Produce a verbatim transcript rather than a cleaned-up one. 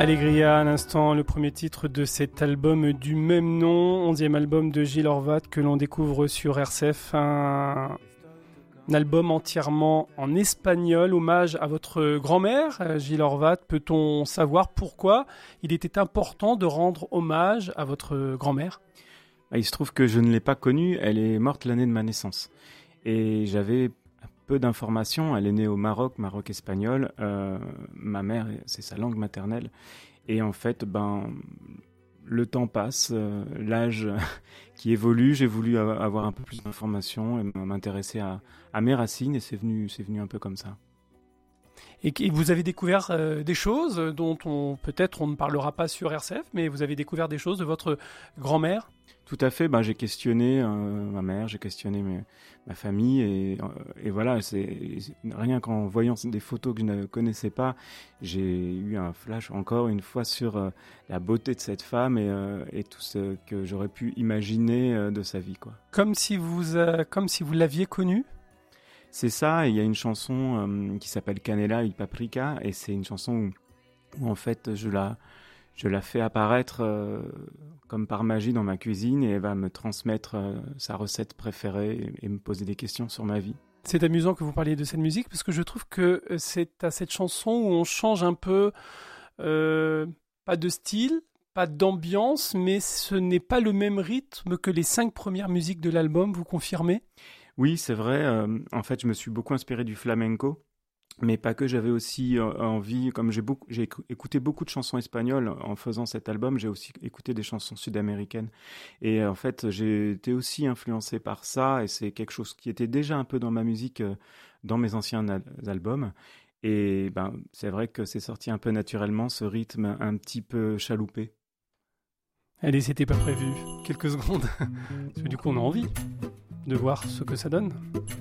Allegria, à l'instant, le premier titre de cet album du même nom, onzième album de Gilles Horvath que l'on découvre sur R C F, un, un album entièrement en espagnol, hommage à votre grand-mère, Gilles Horvath. Peut-on savoir pourquoi il était important de rendre hommage à votre grand-mère ? Il se trouve que je ne l'ai pas connue, elle est morte l'année de ma naissance. Et j'avais peu d'informations, elle est née au Maroc, Maroc espagnol. Euh, ma mère, c'est sa langue maternelle. Et en fait, ben, le temps passe, euh, l'âge qui évolue, j'ai voulu avoir un peu plus d'informations et m'intéresser à, à mes racines et c'est venu, c'est venu un peu comme ça. Et vous avez découvert euh, des choses dont on, peut-être on ne parlera pas sur R C F, mais vous avez découvert des choses de votre grand-mère ? Tout à fait, ben, j'ai questionné euh, ma mère, j'ai questionné mes, ma famille et, et voilà, c'est, rien qu'en voyant des photos que je ne connaissais pas, j'ai eu un flash encore une fois sur euh, la beauté de cette femme et, euh, et tout ce que j'aurais pu imaginer euh, de sa vie, quoi. Comme si vous, euh, comme si vous l'aviez connue ? C'est ça, il y a une chanson euh, qui s'appelle Canela y Paprika et c'est une chanson où, où en fait je la... Je la fais apparaître euh, comme par magie dans ma cuisine et elle va me transmettre euh, sa recette préférée et, et me poser des questions sur ma vie. C'est amusant que vous parliez de cette musique parce que je trouve que c'est à cette chanson où on change un peu, euh, pas de style, pas d'ambiance, mais ce n'est pas le même rythme que les cinq premières musiques de l'album, vous confirmez ? Oui, c'est vrai. Euh, en fait, je me suis beaucoup inspiré du flamenco. Mais pas que, j'avais aussi euh, envie, comme j'ai, beaucoup, j'ai écouté beaucoup de chansons espagnoles en faisant cet album, j'ai aussi écouté des chansons sud-américaines. Et en fait, j'ai été aussi influencé par ça, et c'est quelque chose qui était déjà un peu dans ma musique, euh, dans mes anciens al- albums. Et ben, c'est vrai que c'est sorti un peu naturellement, ce rythme un petit peu chaloupé. Allez, c'était pas prévu. Quelques secondes. Parce que du coup, on a envie de voir ce que ça donne.